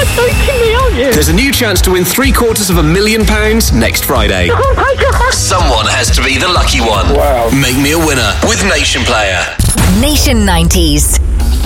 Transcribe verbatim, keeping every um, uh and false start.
joking me, aren't you? There's a new chance to win three quarters of a million pounds next Friday. Oh my God. Someone has to be the lucky one. Wow. Make me a winner with Nation Player. Nation nineties.